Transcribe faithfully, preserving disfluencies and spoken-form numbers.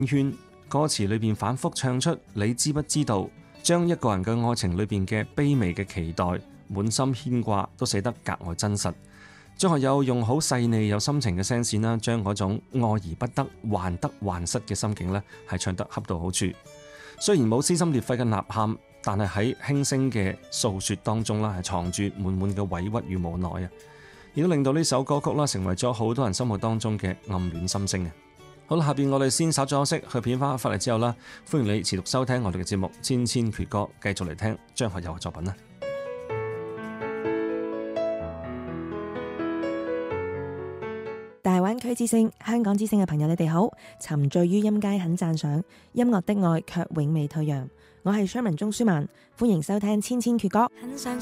圈，歌詞裏邊反覆唱出你知不知道，將一個人嘅愛情裏邊嘅卑微嘅期待、滿心牽掛都寫得格外真實。張學友用好細膩有心情嘅聲線啦，將嗰種愛而不得、患得患失嘅心境呢係唱得恰到好處。雖然冇撕心裂肺嘅吶喊，但係喺輕聲嘅訴說當中啦，係藏住滿滿嘅委屈與無奈啊！亦都令到呢首歌曲啦，成為咗好多人心目當中嘅暗戀心聲啊！好啦，下邊我哋先稍作休息，去片花翻嚟之後啦，歡迎你持續收聽我哋嘅節目《千千闕歌》，繼續嚟聽張學友嘅作品啦。 大灣區之聲、香港之聲嘅朋友，你哋好！沉醉於音階很讚賞，音樂的愛卻永未退讓。我係 Sherman 鍾舒漫，歡迎收聽《千千闕歌》。